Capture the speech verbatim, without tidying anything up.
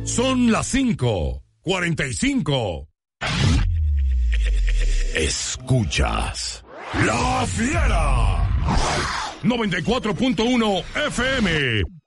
Son las cinco cuarenta y cinco. Escuchas La Fiera noventa y cuatro punto uno F M.